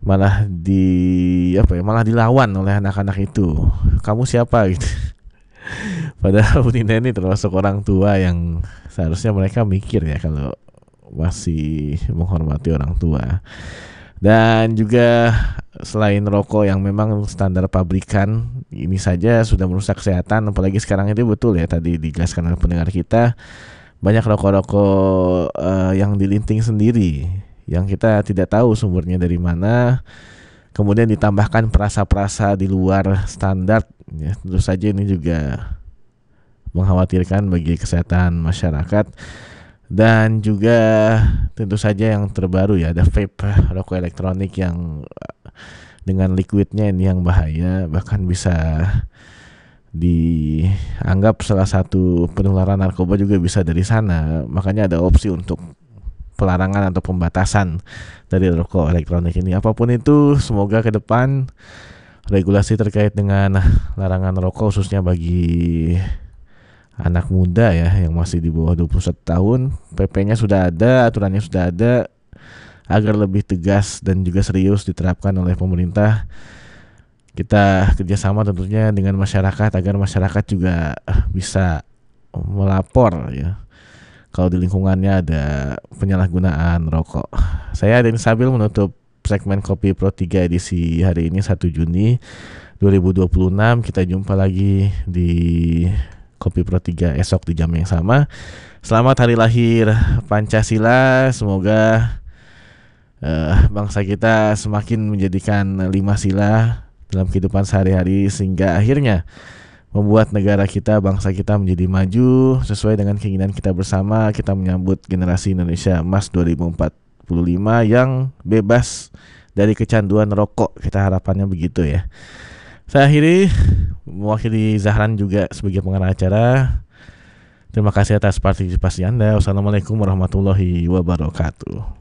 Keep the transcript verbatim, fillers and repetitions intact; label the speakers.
Speaker 1: malah di apa ya malah dilawan oleh anak-anak itu. Kamu siapa gitu. Padahal Bu Nina ini termasuk orang tua yang seharusnya mereka mikir ya kalau masih menghormati orang tua. Dan juga selain rokok yang memang standar pabrikan ini saja sudah merusak kesehatan, apalagi sekarang itu betul ya tadi dijelaskan oleh pendengar kita, banyak rokok-rokok uh, yang dilinting sendiri yang kita tidak tahu sumbernya dari mana, kemudian ditambahkan perasa-perasa di luar standar ya, tentu saja ini juga mengkhawatirkan bagi kesehatan masyarakat. Dan juga tentu saja yang terbaru ya ada vape, rokok elektronik yang dengan liquidnya ini yang bahaya, bahkan bisa dianggap salah satu penularan narkoba juga bisa dari sana. Makanya ada opsi untuk pelarangan atau pembatasan dari rokok elektronik ini. Apapun itu, semoga ke depan regulasi terkait dengan larangan rokok khususnya bagi anak muda ya yang masih di bawah dua puluh satu tahun, P P-nya sudah ada, aturannya sudah ada, agar lebih tegas dan juga serius diterapkan oleh pemerintah. Kita kerjasama tentunya dengan masyarakat agar masyarakat juga bisa melapor ya kalau di lingkungannya ada penyalahgunaan rokok. Saya Denny Sabil menutup segmen Kopi Pro tiga edisi hari ini satu Juni dua ribu dua puluh enam. Kita jumpa lagi di Kopi Pro tiga esok di jam yang sama. Selamat hari lahir Pancasila. Semoga uh, bangsa kita semakin menjadikan lima sila dalam kehidupan sehari-hari sehingga akhirnya membuat negara kita, bangsa kita menjadi maju sesuai dengan keinginan kita bersama. Kita menyambut generasi Indonesia Emas dua ribu empat puluh lima yang bebas dari kecanduan rokok. Kita harapannya begitu ya. Saya akhiri mewakili Zahran juga sebagai pengarah acara. Terima kasih atas partisipasi Anda. Wassalamualaikum warahmatullahi wabarakatuh.